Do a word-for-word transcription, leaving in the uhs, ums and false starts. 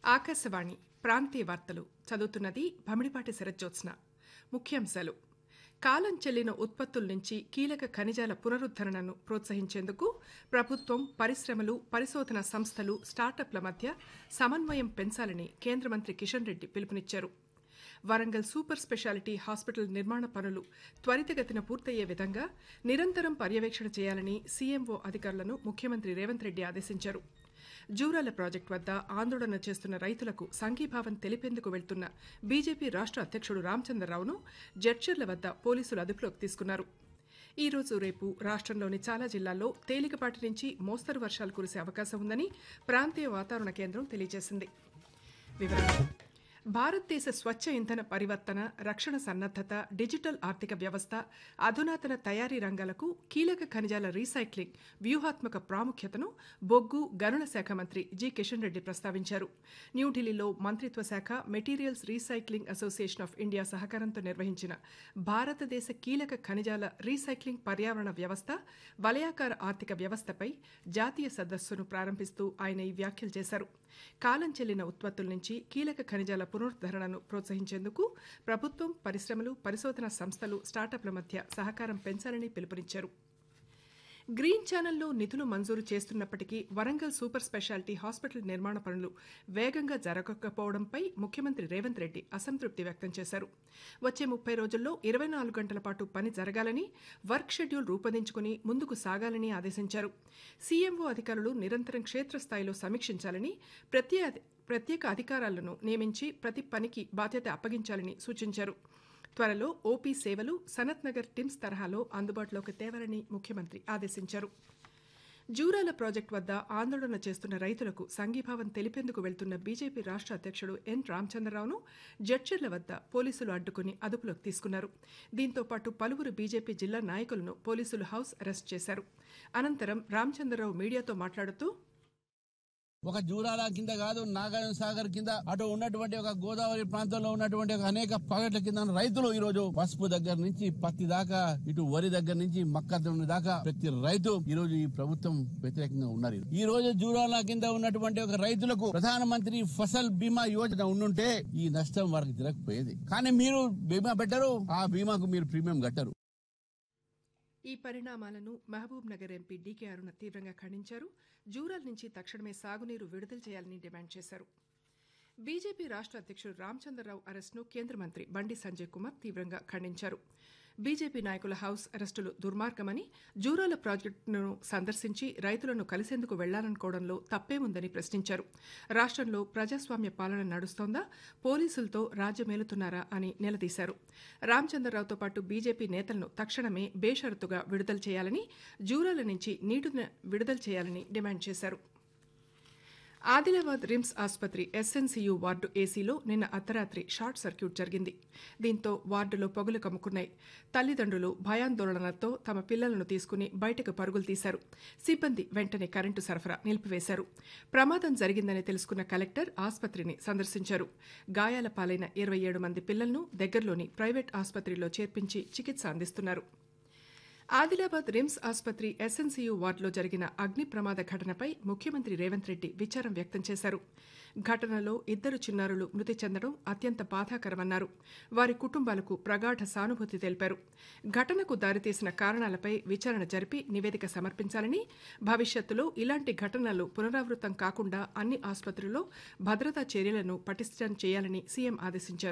ఆకాశవాణి ప్రాంతీయ వార్తలు చదువుతున్నది భమిడిపాటి శరజ్జోత్స్న. ముఖ్యాంశాలు: కాలం చెల్లిన ఉత్పత్తుల నుంచి కీలక ఖనిజాల పునరుద్దరణను ప్రోత్సహించేందుకు ప్రభుత్వం, పరిశ్రమలు, పరిశోధనా సంస్థలు, స్టార్టప్ల మధ్య సమన్వయం పెంచాలని కేంద్ర మంత్రి కిషన్ రెడ్డి పిలుపునిచ్చారు. వరంగల్ సూపర్ స్పెషాలిటీ హాస్పిటల్ నిర్మాణ పనులు త్వరితగతిన పూర్తయ్యే విధంగా నిరంతరం పర్యవేక్షణ చేయాలని సీఎంఓ అధికారులను ముఖ్యమంత్రి రేవంత్ రెడ్డి ఆదేశించారు. జూరాల ప్రాజెక్టు వద్ద ఆందోళన చేస్తున్న రైతులకు సంఘీభావం తెలిపేందుకు వెళ్తున్న బీజేపీ రాష్ట్ర అధ్యక్షుడు రామచంద్రరావును జడ్చర్ల వద్ద పోలీసులు అదుపులోకి తీసుకున్నారు. ఈ రోజు రేపు రాష్ట్రంలోని చాలా జిల్లాల్లో తేలికపాటి నుంచి మోస్తరు వర్షాలు కురిసే అవకాశం ఉందని ప్రాంతీయ వాతావరణ కేంద్రం తెలియజేసింది. వివరాలు: భారతదేశ స్వచ్ఛ ఇంధన పరివర్తన, రక్షణ సన్నద్దత, డిజిటల్ ఆర్థిక వ్యవస్థ, అధునాతన తయారీ రంగాలకు కీలక ఖనిజాల రీసైక్లింగ్ వ్యూహాత్మక ప్రాముఖ్యతను బొగ్గు, గనుల శాఖ మంత్రి జి కిషన్ రెడ్డి ప్రస్తావించారు. న్యూఢిల్లీలో మంత్రిత్వ శాఖ, materials recycling association of India సహకారంతో నిర్వహించిన భారతదేశ కీలక ఖనిజాల రీసైక్లింగ్ పర్యావరణ వ్యవస్థ, వలయాకార ఆర్థిక వ్యవస్థపై జాతీయ సదస్సును ప్రారంభిస్తూ ఆయన ఈ వ్యాఖ్యలు చేశారు. కాలం చెల్లిన ఉత్పత్తుల నుంచి కీలక ఖనిజాల పునరుద్దరణను ప్రోత్సహించేందుకు ప్రభుత్వం, పరిశ్రమలు, పరిశోధనా సంస్థలు, స్టార్టప్ల మధ్య సహకారం పెంచాలని పిలుపునిచ్చారు. గ్రీన్ ఛానల్లో నిధులు మంజూరు చేస్తున్నప్పటికీ వరంగల్ సూపర్ స్పెషాలిటీ హాస్పిటల్ నిర్మాణ పనులు వేగంగా జరగకపోవడంపై ముఖ్యమంత్రి రేవంత్ రెడ్డి అసంతృప్తి వ్యక్తం చేశారు. వచ్చే ముప్పై రోజుల్లో ఇరవై నాలుగు గంటల పాటు పని జరగాలని, వర్క్ షెడ్యూల్ రూపొందించుకుని ముందుకు సాగాలని ఆదేశించారు. సీఎంఓ అధికారులు నిరంతరం క్షేత్రస్థాయిలో సమీక్షించాలని, ప్రత్యేక ప్రత్యేక అధికారాలను నియమించి ప్రతి పనికి బాధ్యత అప్పగించాలని సూచించారు. త్వరలో ఓపీ సేవలు సనత్ నగర్ టిమ్స్ తరహాలో అందుబాటులోకి తేవాలని ముఖ్యమంత్రి ఆదేశించారు. జూరాల ప్రాజెక్టు వద్ద ఆందోళన చేస్తున్న రైతులకు సంఘీభావం తెలిపేందుకు వెళ్తున్న బీజేపీ రాష్ట్ర అధ్యక్షుడు ఎన్ రామచంద్రరావును జడ్చర్ల వద్ద పోలీసులు అడ్డుకుని అదుపులోకి తీసుకున్నారు. దీంతో పాటు పలువురు బీజేపీ జిల్లా నాయకులను పోలీసులు హౌస్ అరెస్ట్ చేశారు. అనంతరం రామచంద్రరావు మీడియాతో మాట్లాడుతూ, ఒక జూరాల కింద కాదు, నాగార్జున సాగర్ కింద అటు ఉన్నటువంటి ఒక గోదావరి ప్రాంతంలో ఉన్నటువంటి ఒక అనేక ప్రాజెక్టుల కింద రైతులు ఈ రోజు పసుపు దగ్గర నుంచి పత్తి దాకా, ఇటు వరి దగ్గర నుంచి మొక్కజొన్న దాకా ప్రతి రైతు ఈ రోజు ఈ ప్రభుత్వం వ్యతిరేకంగా ఉన్నారు. ఈ రోజు జూరాల కింద ఉన్నటువంటి ఒక రైతులకు ప్రధానమంత్రి ఫసల్ బీమా యోజన ఉండుంటే ఈ నష్టం వారికి జరగకపోయేది. కానీ మీరు బీమా పెట్టరు, ఆ బీమాకు మీరు ప్రీమియం కట్టరు. ఈ పరిణామాలను మహబూబ్ నగర్ ఎంపీ డీకే అరుణ తీవ్రంగా ఖండించారు. జూరాల నుంచి తక్షణమే సాగునీరు విడుదల చేయాలని డిమాండ్ చేశారు. బీజేపీ రాష్ట్ర అధ్యక్షుడు రామచంద్రరావు అరెస్టును కేంద్ర మంత్రి బండి సంజయ్ కుమార్ తీవ్రంగా ఖండించారు. బీజేపీ నాయకుల హౌస్ అరెస్టులు దుర్మార్గమని, జూరాల ప్రాజెక్టును సందర్శించి రైతులను కలిసేందుకు వెళ్లాలనుకోవడంలో తప్పేముందని ప్రశ్నించారు. రాష్ట్రంలో ప్రజాస్వామ్య పాలన నడుస్తోందా, పోలీసులతో రాజ్యమేలుతున్నారా అని నిలదీశారు. రామచంద్రరావుతో పాటు బీజేపీ నేతలను తక్షణమే బేషరతుగా విడుదల చేయాలని, జూరాల నుంచి నీటిని విడుదల చేయాలని డిమాండ్ చేశారు. ఆదిలాబాద్ రిమ్స్ ఆసుపత్రి ఎస్ఎన్సీయూ వార్డు ఏసీలో నిన్న అర్ధరాత్రి షార్ట్ సర్క్యూట్ జరిగింది. దీంతో వార్డులో పొగలు కమ్ముకున్నాయి. తల్లిదండ్రులు భయాందోళనలతో తమ పిల్లలను తీసుకుని బయటకు పరుగులు తీశారు. సిబ్బంది వెంటనే కరెంటు సరఫరా నిలిపివేశారు. ప్రమాదం జరిగిందని తెలుసుకున్న కలెక్టర్ ఆసుపత్రిని సందర్శించారు. గాయాల పాలైన ఇరవై ఏడు మంది పిల్లలను దగ్గరలోని ప్రైవేట్ ఆసుపత్రిలో చేర్పించి చికిత్స అందిస్తున్నారు. ఆదిలాబాద్ రిమ్స్ ఆసుపత్రి ఎస్ఎన్సీయూ వార్డులో జరిగిన అగ్ని ప్రమాద ఘటనపై ముఖ్యమంత్రి రేవంత్ రెడ్డి విచారం వ్యక్తం చేశారు. ఘటనలో ఇద్దరు చిన్నారులు మృతి చెందడం అత్యంత బాధాకరమన్నారు. వారి కుటుంబాలకు ప్రగాఢ సానుభూతి తెలిపారు. ఘటనకు దారితీసిన కారణాలపై విచారణ జరిపి నివేదిక సమర్పించాలని, భవిష్యత్తులో ఇలాంటి ఘటనలు పునరావృతం కాకుండా అన్ని ఆసుపత్రుల్లో భద్రతా చర్యలను పటిష్టం చేయాలని సీఎం ఆదేశించారు.